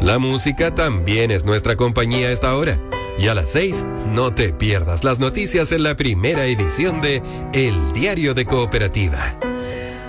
La música también es nuestra compañía a esta hora. Y a las 6, no te pierdas las noticias en la primera edición de El Diario de Cooperativa.